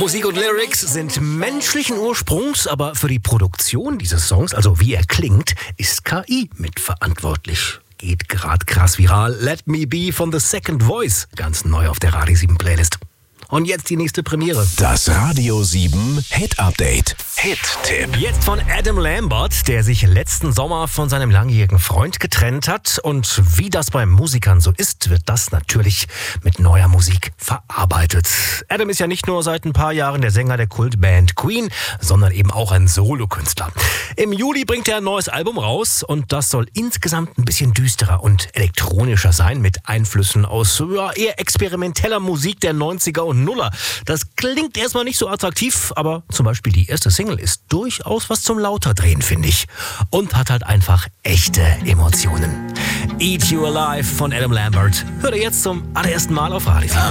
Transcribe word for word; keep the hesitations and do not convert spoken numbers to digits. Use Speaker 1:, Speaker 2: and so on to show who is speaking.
Speaker 1: Musik und Lyrics sind menschlichen Ursprungs, aber für die Produktion dieses Songs, also wie er klingt, ist K I mitverantwortlich. Geht gerade krass viral. Let Me Be von The Second Voice, ganz neu auf der Radio sieben Playlist. Und jetzt die nächste Premiere.
Speaker 2: Das Radio sieben Hit Update. Hit-Tipp.
Speaker 1: Jetzt von Adam Lambert, der sich letzten Sommer von seinem langjährigen Freund getrennt hat. Und wie das bei Musikern so ist, wird das natürlich mit neuer Musik verarbeitet. Adam ist ja nicht nur seit ein paar Jahren der Sänger der Kultband Queen, sondern eben auch ein Solokünstler. Im Juli bringt er ein neues Album raus und das soll insgesamt ein bisschen düsterer und elektronischer sein mit Einflüssen aus ja, eher experimenteller Musik der neunziger und Nuller. Das klingt erstmal nicht so attraktiv, aber zum Beispiel die erste Single ist durchaus was zum Lauterdrehen, finde ich. Und hat halt einfach echte Emotionen. Eat You Alive von Adam Lambert. Hört ihr jetzt zum allerersten Mal auf Radio vier.